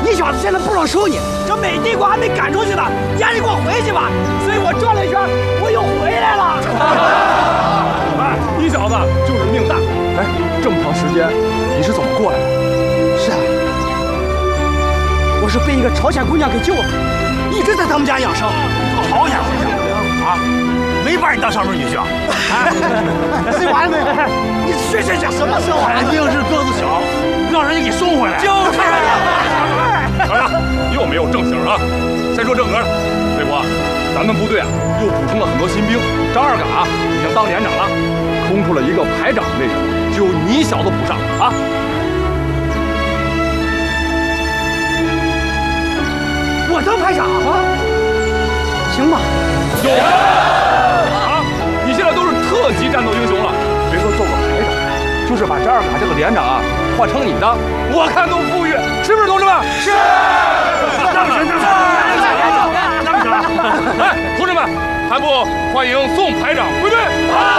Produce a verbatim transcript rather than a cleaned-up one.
你小子现在不能收你，这美帝国还没赶出去呢，你还得给我回去吧。所以我转了一圈，我又回来了。 哎，你小子就是命大。哎，这么长时间你是怎么过来的？ 是啊，我是被一个朝鲜姑娘给救了，一直在他们家养生。 朝鲜姑娘啊，没把你当上门女婿啊？ 睡完了没有？你睡睡觉什么时候啊？ 肯定是个子小，让人家给送回来。 就是。 哎呀，又没有正形啊！先说正格的，魏国，咱们部队啊又补充了很多新兵，张二嘎已经当连长了，空出了一个排长的位置，就由你小子补上啊！ 我当排长啊？行吧。 有啊！你现在都是特级战斗英雄了，别说做个排长，就是把张二嘎这个连长啊换成你的，我看都富裕，是不是，同志们？是。 让开，让开，让开！让开！ 哎，同志们，还不欢迎宋排长归队！